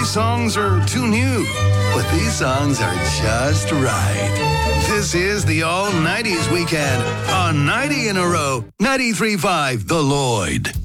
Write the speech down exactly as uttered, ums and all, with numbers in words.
these songs are too new, but these songs are just right. This is the All nineties Weekend on ninety in a row, ninety-three point five The Lloyd.